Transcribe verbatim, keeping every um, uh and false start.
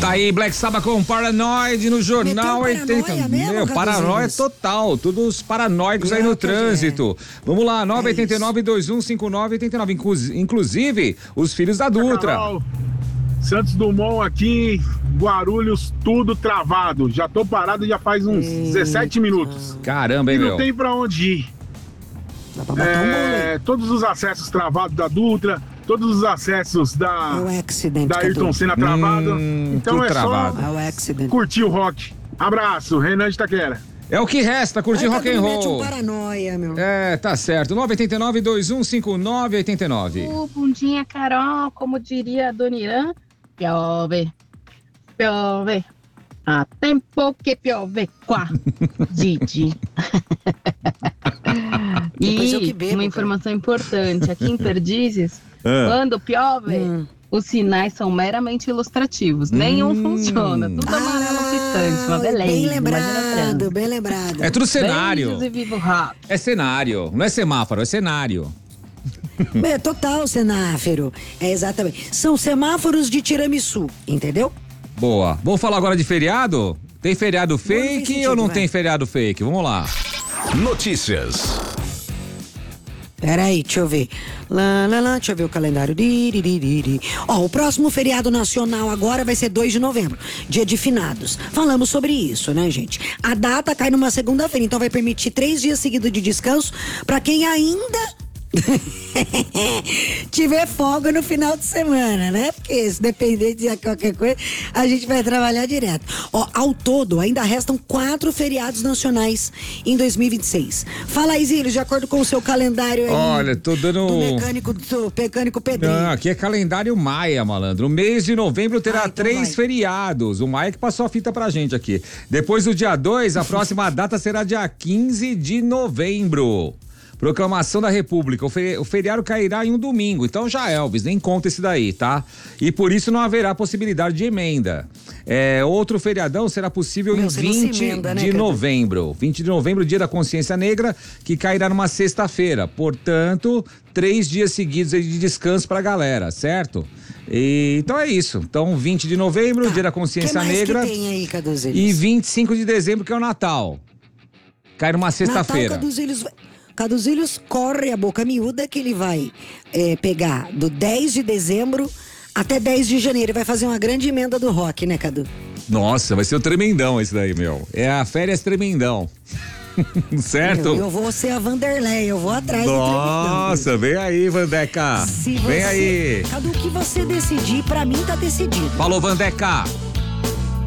Tá aí, Black Sabbath com Paranoid no Jornal oitenta. Meu, paranoia total. Todos os paranoicos aí no trânsito. Vamos lá, nove oito nove, dois um cinco nove, oito nove. Inclusive, os filhos da Dutra. Santos Dumont aqui, Guarulhos, tudo travado. Já tô parado já faz uns dezessete minutos. Caramba, hein, e não meu? tem pra onde ir. Dá pra bater um É, todos os acessos travados da Dutra, todos os acessos da, É o accidente, da Ayrton Cadu. Senna travado. Hum, então tudo é travado. É o accident. só curtir o rock. Abraço, Renan de Itaquera. É o que resta, curtir Ai, rock and Cadu, mete um roll. paranoia, meu. É, tá certo. nove oito nove, dois um cinco nove, oito nove. Ô, bundinha, Carol, como diria a Dona Irã, piove, piove, há tempo que piove, quá, Didi. Depois eu que E bebo, uma informação importante, aqui em Perdizes, Ah. quando piove, Hum. os sinais são meramente ilustrativos, nenhum Hum. funciona, tudo amarelo piscante, uma beleza. Bem imagina lembrado, trânsito. bem lembrado. É tudo cenário. Beijos e viva o rap. É cenário. Não é semáforo, é cenário. É total semáforo. É exatamente. São semáforos de tiramisu, entendeu? Boa. Vamos falar agora de feriado? Tem feriado fake sentido, ou não vai. tem feriado fake? Vamos lá. Notícias. Peraí, deixa eu ver. Lá, lá, lá, deixa eu ver o calendário. Di, di, di, di, di. Ó, o próximo feriado nacional agora vai ser dois de novembro, dia de finados. Falamos sobre isso, né, gente? A data cai numa segunda-feira, então vai permitir três dias seguidos de descanso pra quem ainda tiver folga no final de semana, né? Porque se depender de qualquer coisa, a gente vai trabalhar direto. Ó, ao todo, ainda restam quatro feriados nacionais em dois mil e vinte e seis. Fala aí, Zílio, de acordo com o seu calendário aí. Olha, tô dando- Do mecânico, do mecânico pedreiro. Não, aqui é calendário Maia, malandro. O mês de novembro terá Ah, então três vai. feriados. O Maia que passou a fita pra gente aqui. Depois do dia dois, a próxima data será dia quinze de novembro. Proclamação da República. O, fe- o feriado cairá em um domingo, então já Elvis, nem conta esse daí, tá? E por isso não haverá possibilidade de emenda. É, outro feriadão será possível Meu, em você não se vinte emenda, né, de Cadu? novembro. vinte de novembro, dia da consciência negra, que cairá numa sexta-feira. Portanto, três dias seguidos aí de descanso pra galera, certo? E, então é isso. Então, vinte de novembro, dia da consciência que mais negra. que tem aí, Caduzinhos? E vinte e cinco de dezembro, que é o Natal. Cai numa Natal, sexta-feira. Caduzinhos, Caduzinhos corre a boca miúda que ele vai é, pegar do dez de dezembro até dez de janeiro. Ele vai fazer uma grande emenda do rock, né, Cadu? Nossa, vai ser o tremendão esse daí, meu. É a férias tremendão. Certo? Eu, eu vou ser a Vanderlei, eu vou atrás do Nossa, vem aí, Vandeca. Se Vem você- aí. Cadu, o que você decidir, pra mim tá decidido. Falou, Vandeca.